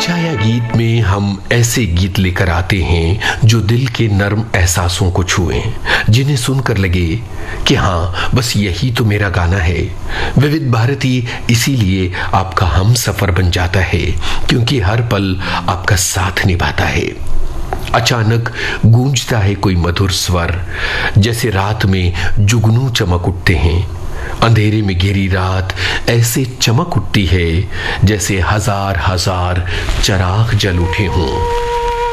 छाया गीत में हम ऐसे गीत लेकर आते हैं जो दिल के नर्म एहसासों को छुएं, जिन्हें सुनकर लगे कि हाँ, बस यही तो मेरा गाना है। विविध भारती इसीलिए आपका हम सफर बन जाता है, क्योंकि हर पल आपका साथ निभाता है। अचानक गूंजता है कोई मधुर स्वर, जैसे रात में जुगनू चमक उठते हैं। अंधेरे में घिरी रात ऐसे चमक उठती है जैसे हजार हजार चराग जल उठे हों।